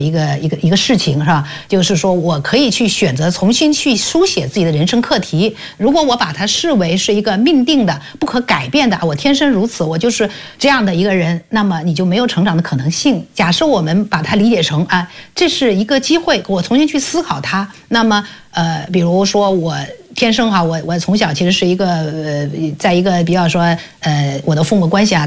一个事情是吧？就是说我可以去选择重新去书写自己的人生课题。如果我把它视为是一个命定的、不可改变的，我天生如此，我就是这样的一个人，那么你就没有成长的可能性。假设我们把它理解成这是一个机会，我重新去思考它。那么比如说我天生我从小其实是一个在一个比较说我的父母关系